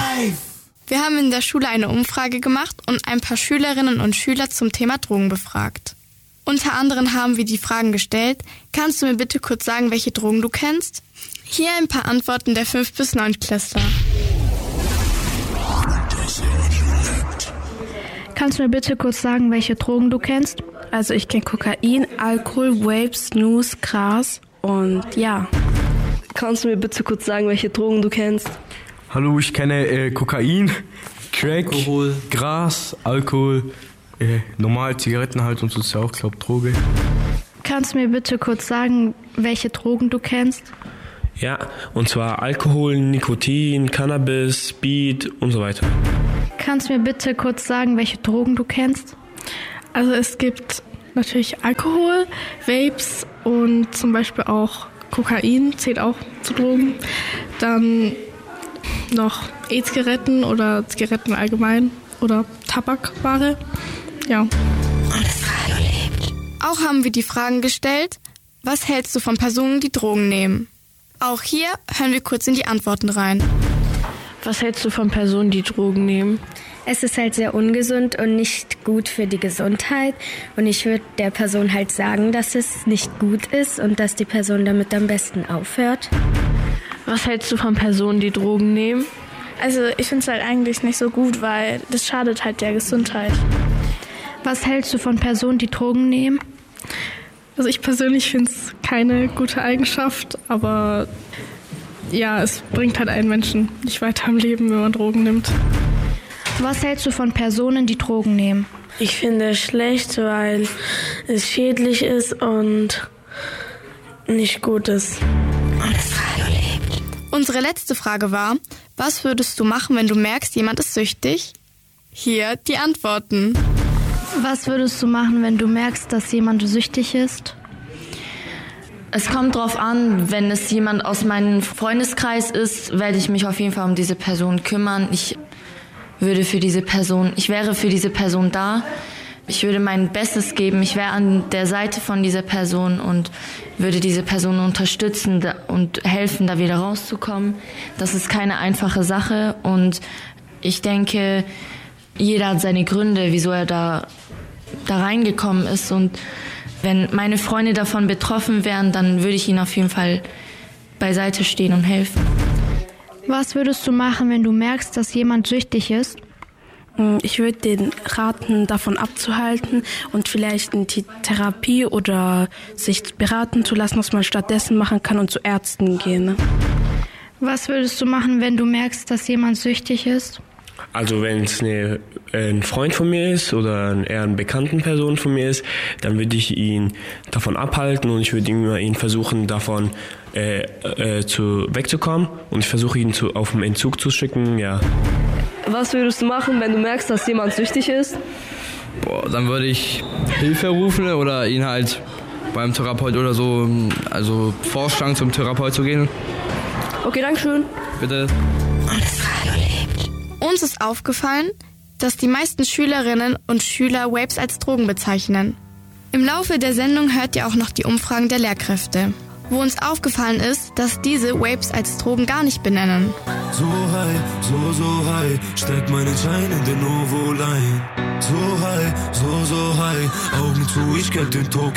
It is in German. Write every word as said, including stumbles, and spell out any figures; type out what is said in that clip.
life. Wir haben in der Schule eine Umfrage gemacht und ein paar Schülerinnen und Schüler zum Thema Drogen befragt. Unter anderem haben wir die Fragen gestellt: Kannst du mir bitte kurz sagen, welche Drogen du kennst? Hier ein paar Antworten der fünf bis neun Klässler. Kannst du mir bitte kurz sagen, welche Drogen du kennst? Also ich kenne Kokain, Alkohol, Vape, Snus, Gras und ja. Kannst du mir bitte kurz sagen, welche Drogen du kennst? Hallo, ich kenne äh, Kokain, Crack, Alkohol. Gras, Alkohol, äh, normal Zigaretten halt und so ist ja auch, glaube ich, Droge. Kannst du mir bitte kurz sagen, welche Drogen du kennst? Ja, und zwar Alkohol, Nikotin, Cannabis, Speed und so weiter. Kannst du mir bitte kurz sagen, welche Drogen du kennst? Also es gibt natürlich Alkohol, Vapes und zum Beispiel auch Kokain, zählt auch zu Drogen. Dann noch E-Zigaretten oder Zigaretten allgemein oder Tabakware. Ja. Auch haben wir die Fragen gestellt: Was hältst du von Personen, die Drogen nehmen? Auch hier hören wir kurz in die Antworten rein. Was hältst du von Personen, die Drogen nehmen? Es ist halt sehr ungesund und nicht gut für die Gesundheit. Und ich würde der Person halt sagen, dass es nicht gut ist und dass die Person damit am besten aufhört. Was hältst du von Personen, die Drogen nehmen? Also ich finde es halt eigentlich nicht so gut, weil das schadet halt der Gesundheit. Was hältst du von Personen, die Drogen nehmen? Also ich persönlich finde es keine gute Eigenschaft, aber ja, es bringt halt einen Menschen nicht weiter im Leben, wenn man Drogen nimmt. Was hältst du von Personen, die Drogen nehmen? Ich finde es schlecht, weil es schädlich ist und nicht gut ist. Unsere letzte Frage war: Was würdest du machen, wenn du merkst, jemand ist süchtig? Hier die Antworten. Was würdest du machen, wenn du merkst, dass jemand süchtig ist? Es kommt drauf an, wenn es jemand aus meinem Freundeskreis ist, werde ich mich auf jeden Fall um diese Person kümmern. Ich würde für diese Person, ich wäre für diese Person da. Ich würde mein Bestes geben. Ich wäre an der Seite von dieser Person und würde diese Person unterstützen und helfen, da wieder rauszukommen. Das ist keine einfache Sache und ich denke, jeder hat seine Gründe, wieso er da, da reingekommen ist. Und wenn meine Freunde davon betroffen wären, dann würde ich ihnen auf jeden Fall beiseite stehen und helfen. Was würdest du machen, wenn du merkst, dass jemand süchtig ist? Ich würde den raten, davon abzuhalten und vielleicht in die Therapie oder sich beraten zu lassen, was man stattdessen machen kann und zu Ärzten gehen. Ne? Was würdest du machen, wenn du merkst, dass jemand süchtig ist? Also wenn es eine, ein Freund von mir ist oder eher eine bekannte Person von mir ist, dann würde ich ihn davon abhalten und ich würde immer ihn versuchen, davon äh, äh, zu, wegzukommen und ich versuche ihn zu, auf den Entzug zu schicken, ja. Was würdest du machen, wenn du merkst, dass jemand süchtig ist? Boah, dann würde ich Hilfe rufen oder ihn halt beim Therapeut oder so, also vorschlagen, zum Therapeut zu gehen. Okay, danke schön. Bitte. Uns ist aufgefallen, dass die meisten Schülerinnen und Schüler Vapes als Drogen bezeichnen. Im Laufe der Sendung hört ihr auch noch die Umfragen der Lehrkräfte, wo uns aufgefallen ist, dass diese Vapes als Drogen gar nicht benennen. So high, so, so high, steck meinen Schein in den Ovo-Line. So high, so, so high, Augen zu, ich kenn den Tod.